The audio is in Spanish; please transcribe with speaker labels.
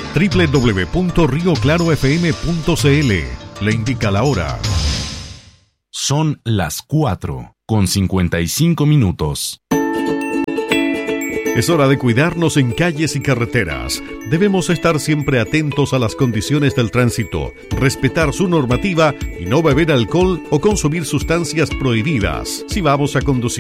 Speaker 1: www.rioclarofm.cl. Le indica la hora.
Speaker 2: Son las 4:55.
Speaker 1: Es hora de cuidarnos en calles y carreteras. Debemos estar siempre atentos a las condiciones del tránsito, respetar su normativa y no beber alcohol o consumir sustancias prohibidas si vamos a conducir.